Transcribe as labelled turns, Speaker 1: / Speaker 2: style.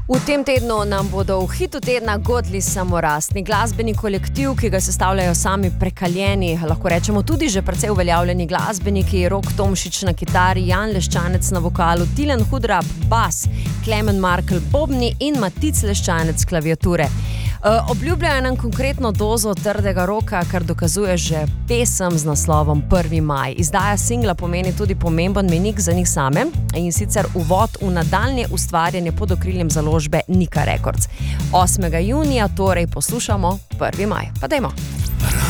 Speaker 1: V tem tednu nam bodo v hitu tedna godli samorastni glasbeni kolektiv, ki ga sestavljajo sami prekaljeni, lahko rečemo tudi že precej uveljavljeni glasbeniki, Rok Tomšič na kitari, Jan Leščanec na vokalu, Tilen Hudrab bas, Klemen Markl bobni in Matic Leščanec klaviature. Obljubljajo nam konkretno dozo trdega roka, kar dokazuje že pesem z naslovom 1. maj. Izdaja singla pomeni tudi pomemben mejnik za njih same in sicer uvod v nadaljnje ustvarjanje pod okriljem založbe Nika Records. 8. junija torej poslušamo 1. maj. Pa dajmo!